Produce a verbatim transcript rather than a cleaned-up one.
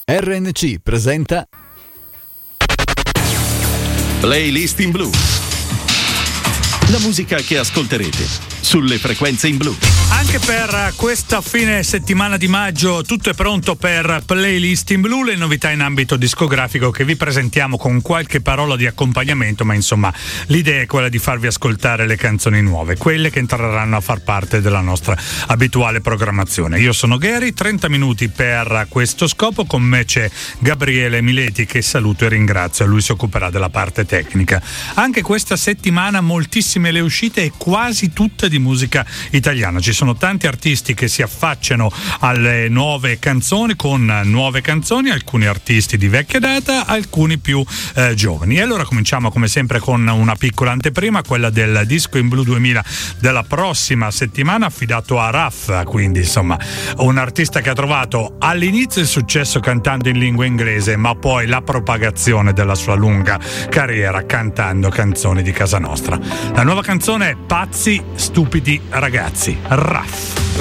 R N C presenta Playlist in Blu. La musica che ascolterete sulle frequenze in blu. Anche per questa fine settimana di maggio tutto è pronto per Playlist in Blu, le novità in ambito discografico che vi presentiamo con qualche parola di accompagnamento, ma insomma l'idea è quella di farvi ascoltare le canzoni nuove, quelle che entreranno a far parte della nostra abituale programmazione. Io sono Gary, trenta minuti per questo scopo, con me c'è Gabriele Mileti che saluto e ringrazio, lui si occuperà della parte tecnica. Anche questa settimana moltissime le uscite e quasi tutte di musica italiana. Ci sono tanti artisti che si affacciano alle nuove canzoni con nuove canzoni, alcuni artisti di vecchia data, alcuni più eh, giovani. E allora cominciamo come sempre con una piccola anteprima, quella del Disco in Blu duemila della prossima settimana, affidato a Raf, quindi insomma un artista che ha trovato all'inizio il successo cantando in lingua inglese, ma poi la propagazione della sua lunga carriera cantando canzoni di casa nostra. La nuova canzone è Pazzi Stupidi Ragazzi, Raf.